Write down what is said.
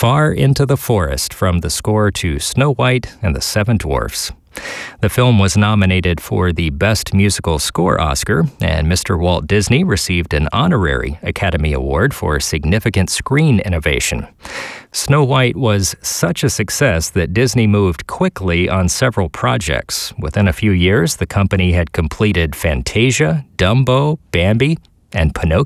Far Into the Forest from the score to Snow White and the Seven Dwarfs. The film was nominated for the Best Musical Score Oscar, and Mr. Walt Disney received an honorary Academy Award for significant screen innovation. Snow White was such a success that Disney moved quickly on several projects. Within a few years, the company had completed Fantasia, Dumbo, Bambi, and Pinocchio.